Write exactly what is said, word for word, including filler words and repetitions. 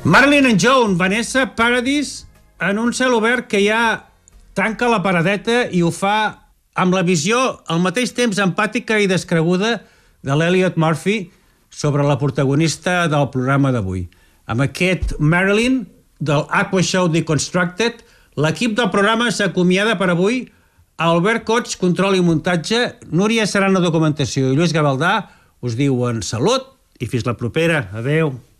Marilyn and Joan, Vanessa Paradis, en un cel obert que ja tanca la paradeta i ho fa amb la visió al mateix temps empàtica i descreguda de l'Elliot Murphy sobre la protagonista del programa d'avui. Amb aquest Marilyn del Aqua Show Deconstructed, l'equip del programa s'acomiada per avui. Albert Cots, control i muntatge, Núria Serrano, documentació i Lluís Gavaldà us diuen salut i fins la propera. Adeu.